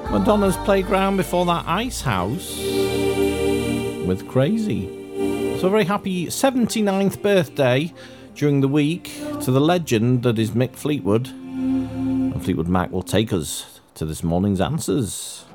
Madonna's Playground before that, Ice House with Crazy. So a very happy 79th birthday during the week to the legend that is Mick Fleetwood. And Fleetwood Mac will take us to this morning's answers.